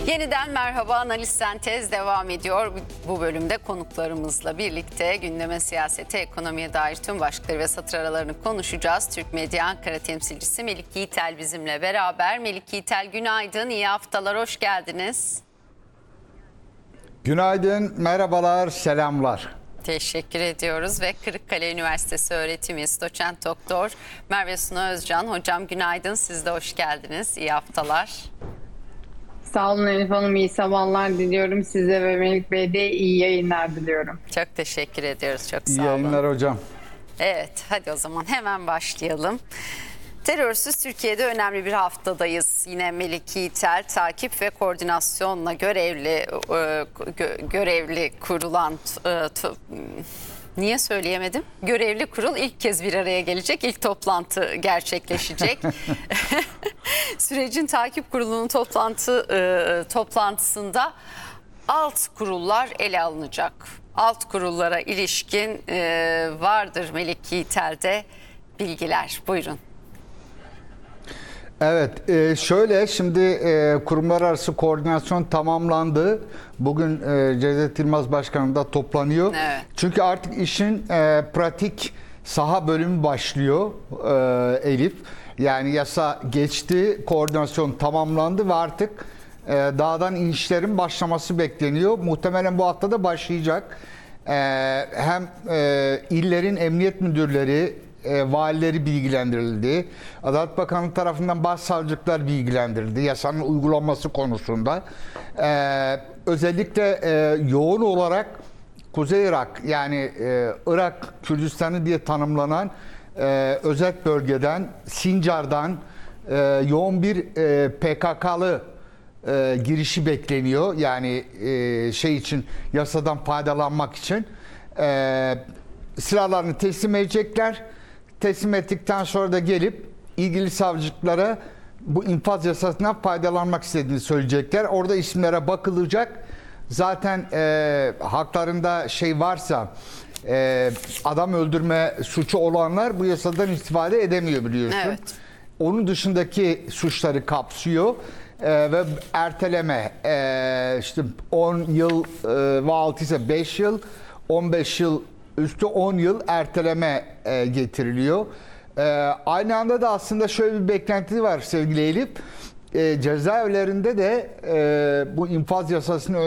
Yeniden merhaba, Analiz Sentez devam ediyor. Bu bölümde konuklarımızla birlikte gündeme, siyasete, ekonomiye dair tüm başlıkları ve satır aralarını konuşacağız. Türk Medya Ankara temsilcisi Melik Yiğitel bizimle beraber. Melik Yiğitel, günaydın, iyi haftalar, hoş geldiniz. Günaydın, merhabalar, selamlar. Teşekkür ediyoruz ve Kırıkkale Üniversitesi öğretim üyesi doçent doktor Merve Suna Özcan. Hocam günaydın, siz de hoş geldiniz, iyi haftalar. Sağ olun Elif Hanım, iyi sabahlar diliyorum. Size ve Melik Bey'e de iyi yayınlar diliyorum. Çok teşekkür ediyoruz, çok İyi sağ olun. yayınlar hocam. Evet, hadi o zaman hemen başlayalım. Terörsüz Türkiye'de önemli bir haftadayız. Yine Melik Yiğitel takip ve koordinasyonla görevli kurulan niye söyleyemedim? Görevli kurul ilk kez bir araya gelecek. İlk toplantı gerçekleşecek. Sürecin takip kurulunun toplantısında alt kurullar ele alınacak. Alt kurullara ilişkin vardır Melik Yiğitel'de bilgiler. Buyurun. Evet, şöyle şimdi kurumlar arası koordinasyon tamamlandı. Bugün Cevdet Yılmaz Başkanı da toplanıyor. Evet. Çünkü artık işin pratik saha bölümü başlıyor Elif. Yani yasa geçti, koordinasyon tamamlandı ve artık dağdan inişlerin başlaması bekleniyor. Muhtemelen bu hafta da başlayacak. Hem illerin emniyet müdürleri, valileri bilgilendirildi. Adalet Bakanlığı tarafından başsavcılıklar bilgilendirildi yasanın uygulanması konusunda. Özellikle yoğun olarak Kuzey Irak, yani Irak Kürdistanı diye tanımlanan özel bölgeden, Sincar'dan yoğun bir PKK'lı girişi bekleniyor. Yani şey için, yasadan faydalanmak için silahlarını teslim edecekler. Teslim ettikten sonra da gelip ilgili savcılıklara bu infaz yasasından faydalanmak istediğini söyleyecekler. Orada isimlere bakılacak. Zaten haklarında şey varsa, adam öldürme suçu olanlar bu yasadan istifade edemiyor, biliyorsun. Evet. Onun dışındaki suçları kapsıyor. Ve erteleme, işte 10 yıl ve altı ise 5 yıl, 15 yıl üstü 10 yıl erteleme getiriliyor. Aynı anda da aslında şöyle bir beklenti var sevgili Elif. Cezaevlerinde de bu infaz yasasını